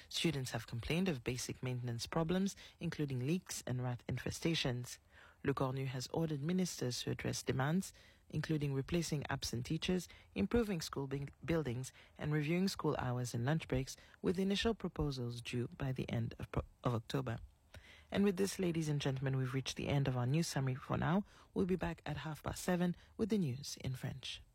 Students have complained of basic maintenance problems, including leaks and rat infestations. Le Cornu has ordered ministers to address demands, including replacing absent teachers, improving school buildings, and reviewing school hours and lunch breaks, with initial proposals due by the end of October. And with this, ladies and gentlemen, we've reached the end of our news summary for now. We'll be back at 7:30 with the news in French.